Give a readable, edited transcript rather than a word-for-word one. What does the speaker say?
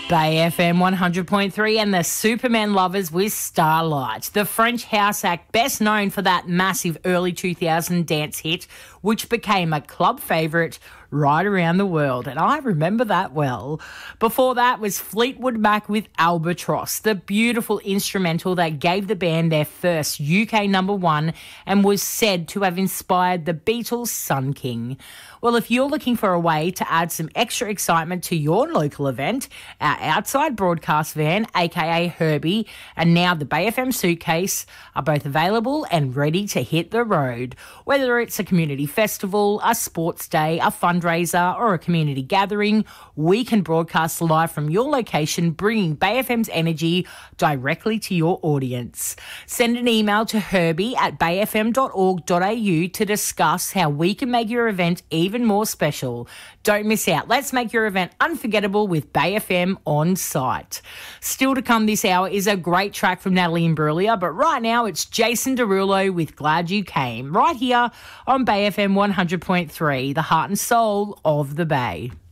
Bay FM 100.3 and the Superman lovers with Starlight. The French house act best known for that massive early 2000 dance hit, which became a club favourite right around the world, and I remember that well. Before that was Fleetwood Mac with Albatross, the beautiful instrumental that gave the band their first UK #1 and was said to have inspired the Beatles' Sun King. Well, if you're looking for a way to add some extra excitement to your local event, our outside broadcast van, aka Herbie, and now the Bay FM suitcase are both available and ready to hit the road. Whether it's a community festival, a sports day, a fundraiser or a community gathering, we can broadcast live from your location, bringing Bay FM's energy directly to your audience. Send an email to herbie@bayfm.org.au to discuss how we can make your event even more special. Don't miss out. Let's make your event unforgettable with Bay FM on site. Still to come this hour is a great track from Natalie Imbruglia, but right now it's Jason Derulo with Glad You Came, right here on Bay FM 100.3, the heart and soul of the Bay.